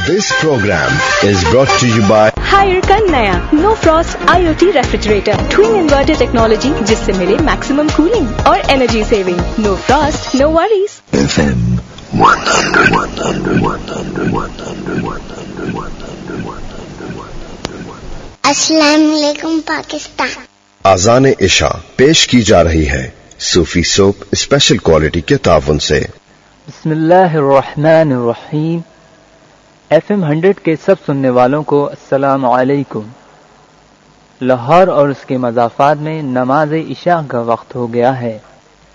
This program is brought to you by Hire कर नया No Frost IoT Refrigerator Twin Inverter Technology, जिससे मिले maximum cooling और energy saving. No Frost, no worries. FM 100. अस्सलाम वालेकुम पाकिस्तान। आज़ान इशा पेश की जा रही है सूफी सोप स्पेशल क्वालिटी के ताउन से। बिस्मिल्लाहिर्रहमानिर्रहीम। FM 100 के सब सुनने वालों को अस्सलाम वालेकुम। लाहौर और उसके मज़ाफ़ात में नमाज इशा का वक्त हो गया है।